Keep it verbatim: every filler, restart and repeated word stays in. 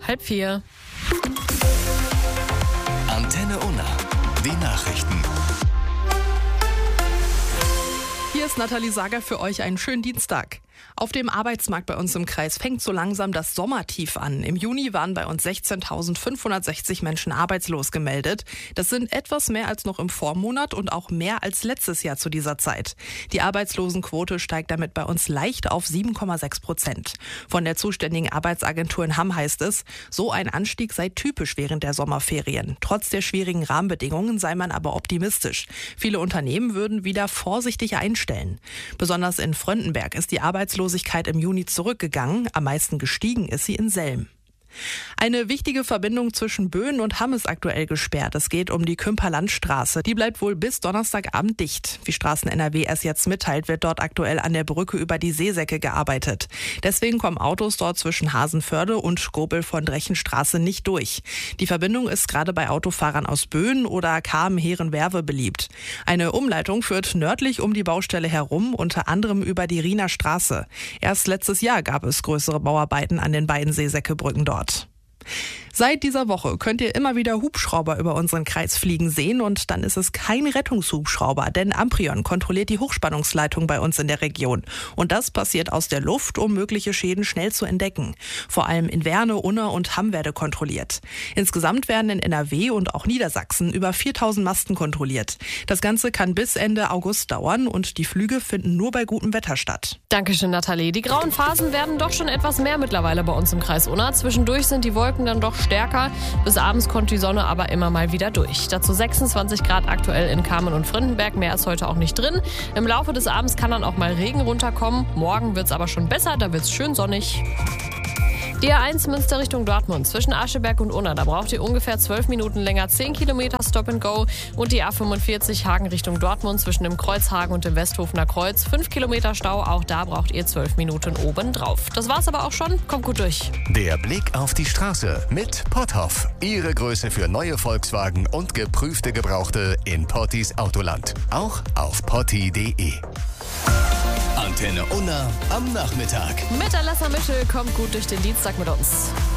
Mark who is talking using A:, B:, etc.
A: halb vier.
B: Antenne Unna, die Nachrichten.
C: Hier ist Nathalie Sager für euch einen schönen Dienstag. Auf dem Arbeitsmarkt bei uns im Kreis fängt so langsam das Sommertief an. Im Juni waren bei uns sechzehntausendfünfhundertsechzig Menschen arbeitslos gemeldet. Das sind etwas mehr als noch im Vormonat und auch mehr als letztes Jahr zu dieser Zeit. Die Arbeitslosenquote steigt damit bei uns leicht auf sieben Komma sechs Prozent. Von der zuständigen Arbeitsagentur in Hamm heißt es, so ein Anstieg sei typisch während der Sommerferien. Trotz der schwierigen Rahmenbedingungen sei man aber optimistisch. Viele Unternehmen würden wieder vorsichtig einstellen. Besonders in Fröndenberg ist die Arbeitslosigkeit im Juni zurückgegangen. Am meisten gestiegen ist sie in Selm. Eine wichtige Verbindung zwischen Böen und Hamm ist aktuell gesperrt. Es geht um die Kümperlandstraße. Die bleibt wohl bis Donnerstagabend dicht. Wie Straßen N R W erst jetzt mitteilt, wird dort aktuell an der Brücke über die Seesäcke gearbeitet. Deswegen kommen Autos dort zwischen Hasenförde und Gobel von Drechenstraße nicht durch. Die Verbindung ist gerade bei Autofahrern aus Böen oder Kamen-Heeren-Werve beliebt. Eine Umleitung führt nördlich um die Baustelle herum, unter anderem über die Riener Straße. Erst letztes Jahr gab es größere Bauarbeiten an den beiden Seesäckebrücken dort. Seit dieser Woche könnt ihr immer wieder Hubschrauber über unseren Kreis fliegen sehen und dann ist es kein Rettungshubschrauber, denn Amprion kontrolliert die Hochspannungsleitung bei uns in der Region. Und das passiert aus der Luft, um mögliche Schäden schnell zu entdecken. Vor allem in Werne, Unna und Hamm werde kontrolliert. Insgesamt werden in N R W und auch Niedersachsen über viertausend Masten kontrolliert. Das Ganze kann bis Ende August dauern und die Flüge finden nur bei gutem Wetter statt.
A: Dankeschön, Nathalie. Die grauen Phasen werden doch schon etwas mehr mittlerweile bei uns im Kreis Unna. Zwischendurch sind die Wolken dann doch stärker. Bis abends kommt die Sonne aber immer mal wieder durch. Dazu sechsundzwanzig Grad aktuell in Kamen und Fröndenberg. Mehr ist heute auch nicht drin. Im Laufe des Abends kann dann auch mal Regen runterkommen. Morgen wird es aber schon besser. Da wird es schön sonnig. Die A eins Münster Richtung Dortmund zwischen Ascheberg und Unna, da braucht ihr ungefähr zwölf Minuten länger, zehn Kilometer Stop and Go. Und die A fünfundvierzig Hagen Richtung Dortmund zwischen dem Kreuzhagen und dem Westhofener Kreuz, fünf Kilometer Stau, auch da braucht ihr zwölf Minuten obendrauf. Das war's aber auch schon, kommt gut durch.
B: Der Blick auf die Straße mit Potthoff. Ihre Größe für neue Volkswagen und geprüfte Gebrauchte in Pottis Autoland. Auch auf potti punkt de. Antenne Unna am Nachmittag.
A: Mit Alessa Mitchell kommt gut durch den Dienstag mit uns.